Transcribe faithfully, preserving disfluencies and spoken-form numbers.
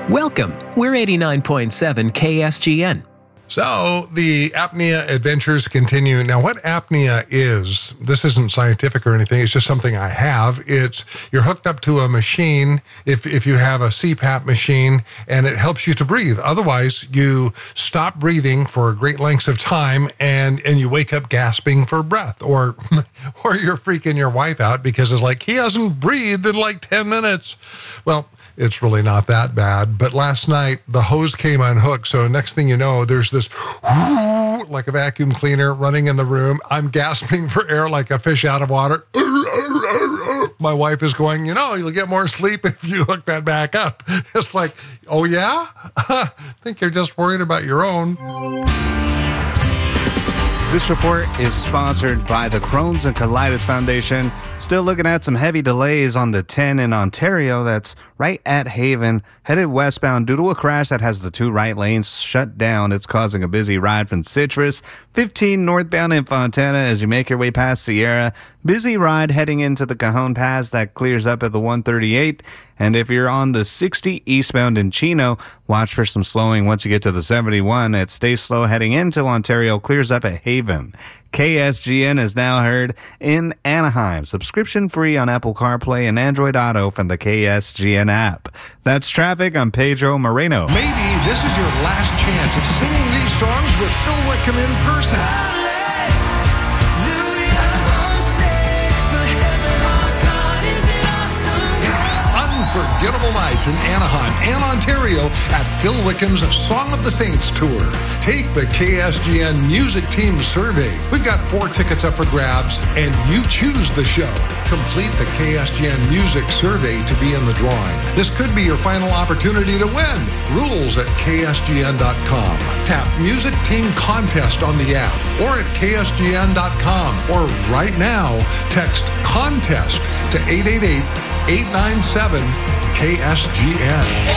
Welcome. We're eighty-nine point seven K S G N. So the apnea adventures continue. Now, what apnea is, this isn't scientific or anything. It's just something I have. It's you're hooked up to a machine, if if you have a C PAP machine, and it helps you to breathe. Otherwise, you stop breathing for great lengths of time, and, and you wake up gasping for breath, or or you're freaking your wife out because it's like, he hasn't breathed in like ten minutes. Well, it's really not that bad. But last night, the hose came unhooked. So next thing you know, there's this like a vacuum cleaner running in the room. I'm gasping for air like a fish out of water. My wife is going, you know, you'll get more sleep if you hook that back up. It's like, oh yeah? I think you're just worried about your own. This report is sponsored by the Crohn's and Colitis Foundation. Still looking at some heavy delays on the ten in Ontario. That's right at Haven, headed westbound due to a crash that has the two right lanes shut down. It's causing a busy ride from Citrus, fifteen northbound in Fontana as you make your way past Sierra. Busy ride heading into the Cajon Pass that clears up at the one thirty-eight. And if you're on the sixty eastbound in Chino, watch for some slowing once you get to the seventy-one. It stays slow heading into Ontario, clears up at Haven. K S G N is now heard in Anaheim. Subscription free on Apple CarPlay and Android Auto from the K S G N app. That's traffic. I'm Pedro Moreno. Maybe this is your last chance at singing these songs with Phil Wickham in person. Unforgettable nights in Anaheim and Ontario at Phil Wickham's Song of the Saints Tour. Take the K S G N Music Team Survey. We've got four tickets up for grabs, and you choose the show. Complete the K S G N Music Survey to be in the drawing. This could be your final opportunity to win. Rules at K S G N dot com. Tap Music Team Contest on the app or at K S G N dot com. Or right now, text CONTEST to eight eight eight, eight nine seven, K S G N.